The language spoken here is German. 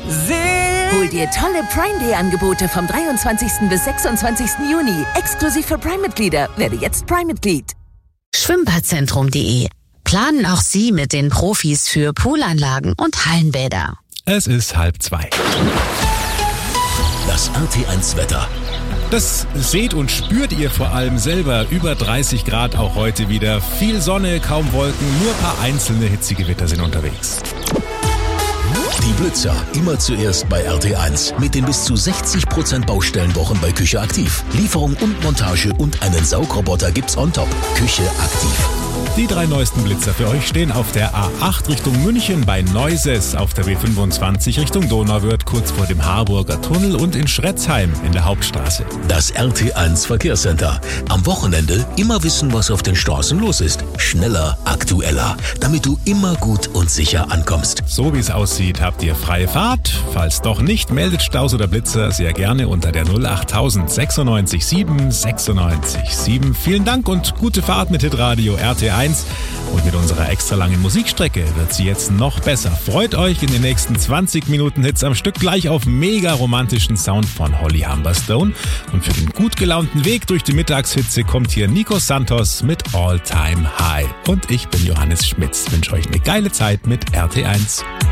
Hol dir tolle Prime Day Angebote vom 23. bis 26. Juni. Exklusiv für Prime-Mitglieder. Werde jetzt Prime-Mitglied. Schwimmbadzentrum.de. Planen auch Sie mit den Profis für Poolanlagen und Hallenbäder. Es ist 1:30. Das RT1 Wetter. Das seht und spürt ihr vor allem selber. Über 30 Grad auch heute wieder. Viel Sonne, kaum Wolken, nur ein paar einzelne hitzige Gewitter sind unterwegs. Die Blitzer immer zuerst bei RT1 mit den bis zu 60% Baustellenwochen bei Küche Aktiv. Lieferung und Montage und einen Saugroboter gibt's on top. Küche Aktiv. Die 3 neuesten Blitzer für euch stehen auf der A8 Richtung München bei Neuses, auf der B25 Richtung Donauwörth kurz vor dem Harburger Tunnel und in Schretzheim in der Hauptstraße. Das RT1 Verkehrscenter. Am Wochenende immer wissen, was auf den Straßen los ist. Schneller, aktueller, damit du immer gut und sicher ankommst. So wie es aussieht, habt ihr freie Fahrt. Falls doch nicht, meldet Staus oder Blitzer sehr gerne unter der 08000 96 7 96 7. Vielen Dank und gute Fahrt mit Hitradio RT1. Und mit unserer extra langen Musikstrecke wird sie jetzt noch besser. Freut euch in den nächsten 20 Minuten Hits am Stück gleich auf mega romantischen Sound von Holly Humberstone. Und für den gut gelaunten Weg durch die Mittagshitze kommt hier Nico Santos mit All Time High. Und ich bin Johannes Schmitz. Wünsche euch eine geile Zeit mit RT1.